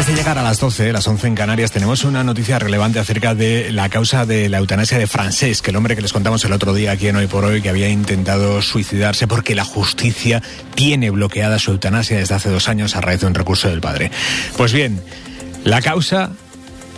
de llegar a las 12, las 11 en Canarias, tenemos una noticia relevante acerca de la causa de la eutanasia de Francesc, el hombre que les contamos el otro día aquí en Hoy por Hoy, que había intentado suicidarse porque la justicia tiene bloqueada su eutanasia desde hace 2 años a raíz de un recurso del padre. Pues bien, la causa